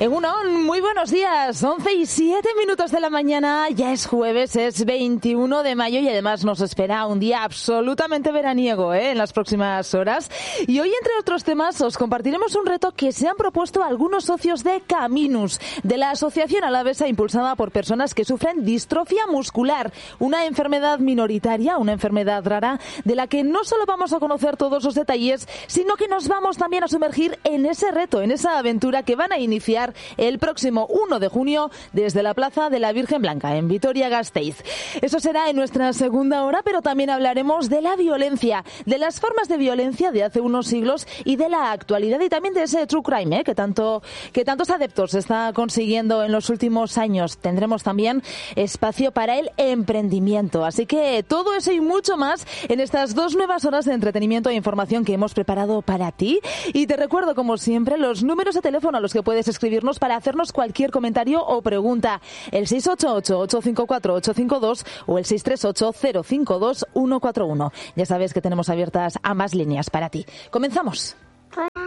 Egunon, muy buenos días. 11:07 de la mañana, ya es jueves, es 21 de mayo y además nos espera un día absolutamente veraniego en las próximas horas. Y hoy, entre otros temas, os compartiremos un reto que se han propuesto algunos socios de Caminus, de la asociación alavesa impulsada por personas que sufren distrofia muscular, una enfermedad minoritaria, una enfermedad rara, de la que no solo vamos a conocer todos los detalles, sino que nos vamos también a sumergir en ese reto, en esa aventura que van a iniciar el próximo 1 de junio desde la Plaza de la Virgen Blanca en Vitoria-Gasteiz. Eso será en nuestra segunda hora, pero también hablaremos de la violencia, de las formas de violencia de hace unos siglos y de la actualidad y también de ese true crime que tantos adeptos está consiguiendo en los últimos años. Tendremos también espacio para el emprendimiento. Así que todo eso y mucho más en estas 2 nuevas horas de entretenimiento e información que hemos preparado para ti. Y te recuerdo, como siempre, los números de teléfono a los que puedes escribirnos para hacernos cualquier comentario o pregunta. El 688-854-852 o el 638-052-141. Ya sabes que tenemos abiertas ambas líneas para ti. Comenzamos.